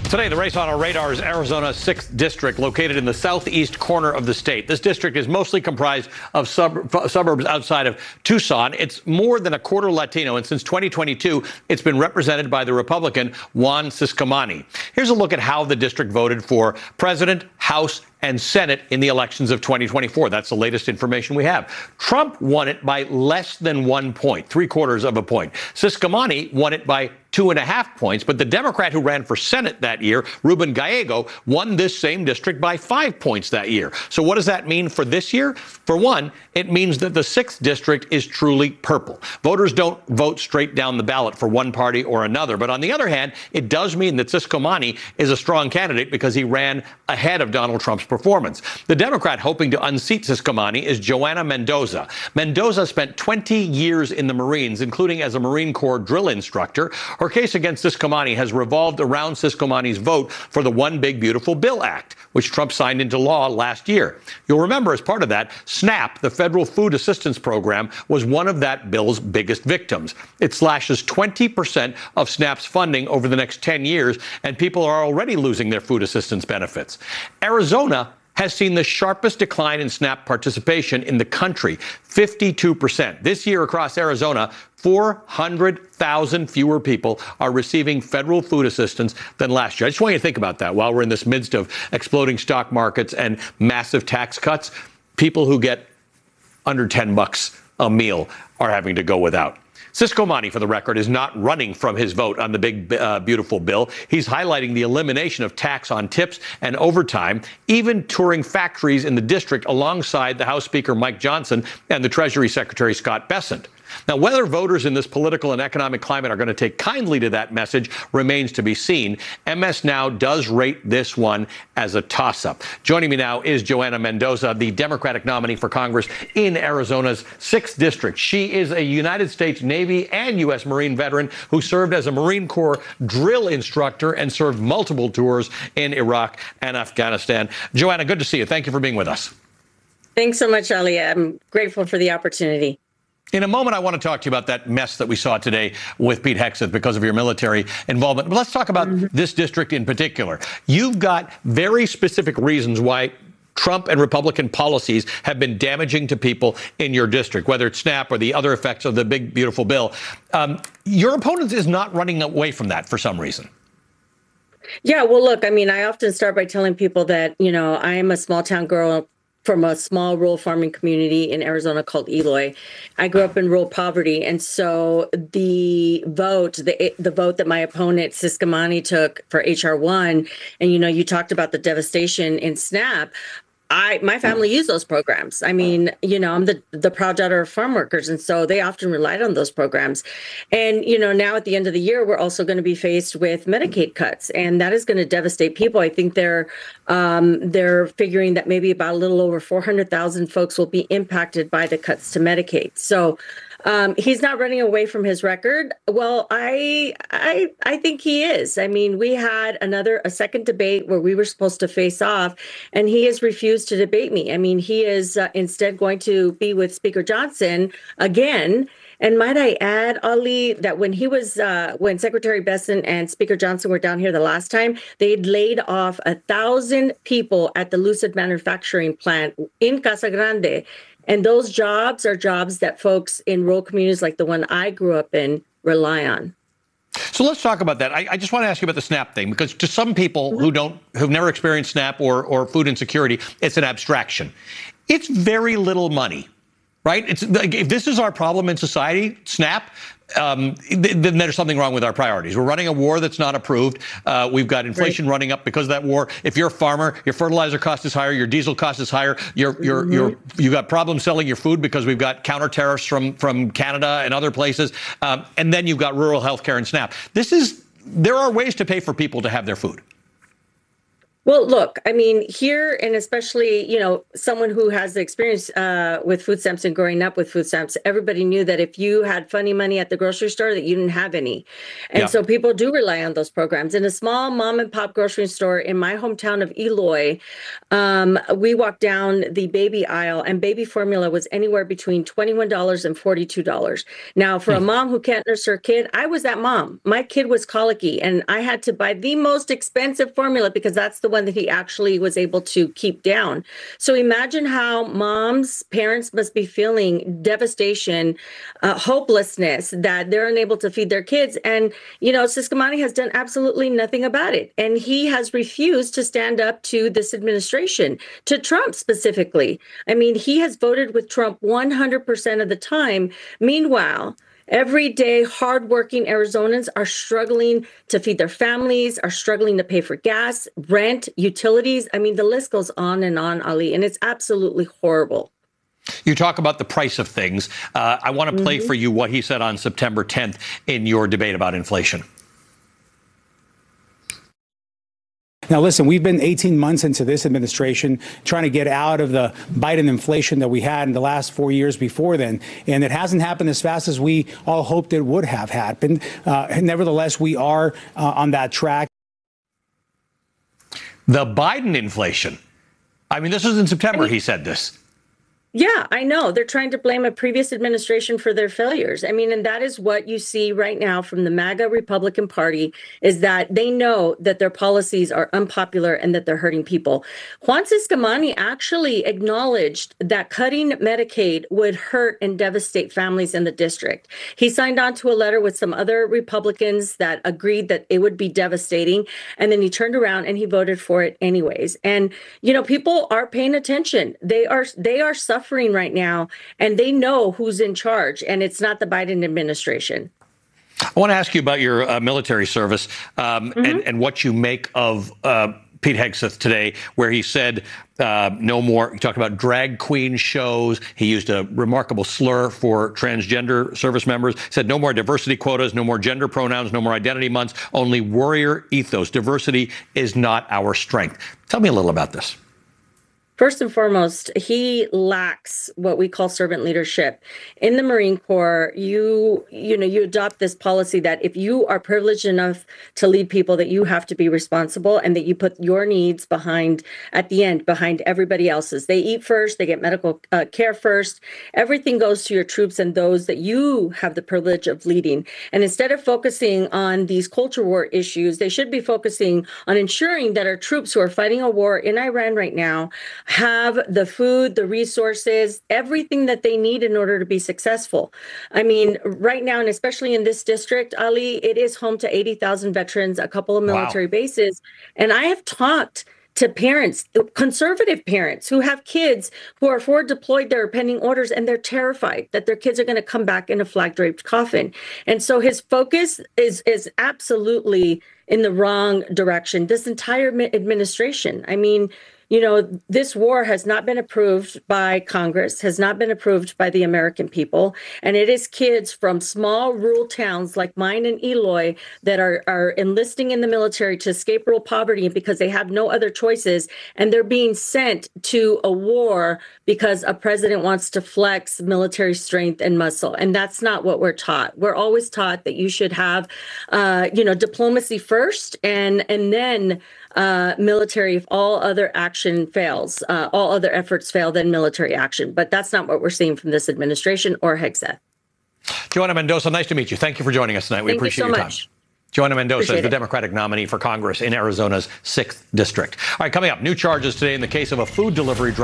Today, the race on our radar is Arizona's 6th district, located in the southeast corner of the state. This district is mostly comprised of suburbs outside of Tucson. It's more than a quarter Latino, and since 2022, it's been represented by the Republican Juan Ciscomani. Here's a look at how the district voted for president, House, and Senate in the elections of 2024. That's the latest information we have. Trump won it by less than 1 point, 3/4 of a point. Ciscomani won it by 2.5 points, but the Democrat who ran for Senate that year, Ruben Gallego, won this same district by 5 points that year. So what does that mean for this year? For one, it means that the 6th district is truly purple. Voters don't vote straight down the ballot for one party or another. But on the other hand, it does mean that Ciscomani is a strong candidate because he ran ahead of Donald Trump's performance. The Democrat hoping to unseat Ciscomani is Joanna Mendoza. Mendoza spent 20 years in the Marines, including as a Marine Corps drill instructor. Her case against Ciscomani has revolved around Ciscomani's vote for the One Big Beautiful Bill Act, which Trump signed into law last year. You'll remember, as part of that, SNAP, the Federal Food Assistance Program, was one of that bill's biggest victims. It slashes 20% of SNAP's funding over the next 10 years, and people are already losing their food assistance benefits. Arizona has seen the sharpest decline in SNAP participation in the country, 52%. This year across Arizona, 400,000 fewer people are receiving federal food assistance than last year. I just want you to think about that while we're in this midst of exploding stock markets and massive tax cuts. People who get under $10 a meal are having to go without. Ciscomani, for the record, is not running from his vote on the big, beautiful bill. He's highlighting the elimination of tax on tips and overtime, even touring factories in the district alongside the House Speaker Mike Johnson and the Treasury Secretary Scott Bessent. Now, whether voters in this political and economic climate are going to take kindly to that message remains to be seen. MS Now does rate this one as a toss-up. Joining me now is Joanna Mendoza, the Democratic nominee for Congress in Arizona's 6th district. She is a United States Navy and U.S. Marine veteran who served as a Marine Corps drill instructor and served multiple tours in Iraq and Afghanistan. Joanna, good to see you. Thank you for being with us. Thanks so much, Ali. I'm grateful for the opportunity. In a moment, I want to talk to you about that mess that we saw today with Pete Hegseth because of your military involvement. But let's talk about this district in particular. You've got very specific reasons why Trump and Republican policies have been damaging to people in your district, whether it's SNAP or the other effects of the big, beautiful bill. Your opponent is not running away from that for some reason. Yeah, well, look, I mean, I often start by telling people that, you know, I am a small town girl from a small rural farming community in Arizona called Eloy. I grew up in rural poverty. And so the vote that my opponent Ciscomani took for HR 1, and, you know, you talked about the devastation in SNAP. My family used those programs. I mean, you know, I'm the proud daughter of farm workers. And so they often relied on those programs. And, you know, now at the end of the year, we're also going to be faced with Medicaid cuts, and that is going to devastate people. I think they're figuring that maybe about a little over 400,000 folks will be impacted by the cuts to Medicaid. So he's not running away from his record. Well, I think he is. I mean, we had a second debate where we were supposed to face off, and he has refused to debate me. I mean, he is instead going to be with Speaker Johnson again. And might I add, Ali, that when Secretary Bessent and Speaker Johnson were down here the last time, they'd laid off 1,000 people at the Lucid manufacturing plant in Casa Grande. And those jobs are jobs that folks in rural communities like the one I grew up in rely on. So let's talk about that. I just want to ask you about the SNAP thing, because to some people who've never experienced SNAP or food insecurity, it's an abstraction. It's very little money, right? It's like, if this is our problem in society, SNAP, then there's something wrong with our priorities. We're running a war that's not approved. We've got inflation running up because of that war. If you're a farmer, your fertilizer cost is higher, your diesel cost is higher. You've got problems selling your food because we've got counter tariffs from Canada and other places. And then you've got rural health care and SNAP. There are ways to pay for people to have their food. Well, look, I mean, here, and especially, someone who has the experience with food stamps and growing up with food stamps, everybody knew that if you had funny money at the grocery store, that you didn't have any. And Yeah. so people do rely on those programs. In a small mom and pop grocery store in my hometown of Eloy, we walked down the baby aisle and baby formula was anywhere between $21 and $42. Now, for a mom who can't nurse her kid, I was that mom. My kid was colicky and I had to buy the most expensive formula because that's the one that he actually was able to keep down. So imagine how parents must be feeling devastation, hopelessness that they're unable to feed their kids. And, Ciscomani has done absolutely nothing about it. And he has refused to stand up to this administration, to Trump specifically. I mean, he has voted with Trump 100% of the time. Meanwhile, everyday hardworking Arizonans are struggling to feed their families, are struggling to pay for gas, rent, utilities. I mean, the list goes on, Ali, and it's absolutely horrible. You talk about the price of things. I want to play for you what he said on September 10th in your debate about inflation. Now, listen, we've been 18 months into this administration trying to get out of the Biden inflation that we had in the last 4 years before then. And it hasn't happened as fast as we all hoped it would have happened. Nevertheless, we are on that track. The Biden inflation. I mean, this was in September he said this. Yeah, I know. They're trying to blame a previous administration for their failures. I mean, and that is what you see right now from the MAGA Republican Party, is that they know that their policies are unpopular and that they're hurting people. Juan Ciscomani actually acknowledged that cutting Medicaid would hurt and devastate families in the district. He signed on to a letter with some other Republicans that agreed that it would be devastating. And then he turned around and he voted for it anyways. And, people are paying attention. They are suffering right now, and they know who's in charge, and it's not the Biden administration. I want to ask you about your military service and what you make of Pete Hegseth today, where he said no more. He talked about drag queen shows. He used a remarkable slur for transgender service members. He said no more diversity quotas, no more gender pronouns, no more identity months, only warrior ethos. Diversity is not our strength. Tell me a little about this. First and foremost, he lacks what we call servant leadership. In the Marine Corps, you adopt this policy that if you are privileged enough to lead people, that you have to be responsible and that you put your needs behind everybody else's. They eat first, they get medical care first. Everything goes to your troops and those that you have the privilege of leading. And instead of focusing on these culture war issues, they should be focusing on ensuring that our troops who are fighting a war in Iran right now have the food, the resources, everything that they need in order to be successful. I mean, right now, and especially in this district, Ali, it is home to 80,000 veterans, a couple of military bases. And I have talked to parents, conservative parents who have kids who are forward deployed, they're pending orders, and they're terrified that their kids are going to come back in a flag draped coffin. And so his focus is absolutely in the wrong direction. This entire administration, I mean, this war has not been approved by Congress, has not been approved by the American people. And it is kids from small rural towns like mine in Eloy that are enlisting in the military to escape rural poverty because they have no other choices. And they're being sent to a war because a president wants to flex military strength and muscle. And that's not what we're taught. We're always taught that you should have, diplomacy first and then military if all other action fails, all other efforts fail, then military action. But that's not what we're seeing from this administration or Hegseth. Joanna Mendoza, nice to meet you. Thank you for joining us tonight. We appreciate your time. Joanna Mendoza is the Democratic nominee for Congress in Arizona's 6th District. All right, coming up, new charges today in the case of a food delivery driver